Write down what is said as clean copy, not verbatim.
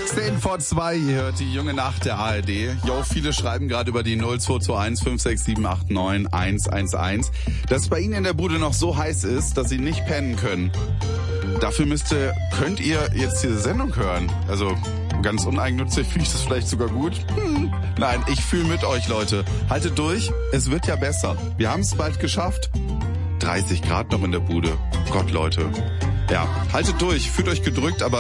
10 vor 2, ihr hört die junge Nacht der ARD. Jo, viele schreiben gerade über die 0221 56789 111, dass es bei Ihnen in der Bude noch so heiß ist, dass Sie nicht pennen können. Dafür könnt ihr jetzt diese Sendung hören. Also ganz uneigennützig finde ich das vielleicht sogar gut. Nein, ich fühle mit euch, Leute. Haltet durch, es wird ja besser. Wir haben es bald geschafft. 30 Grad noch in der Bude. Gott, Leute. Ja, haltet durch, fühlt euch gedrückt, aber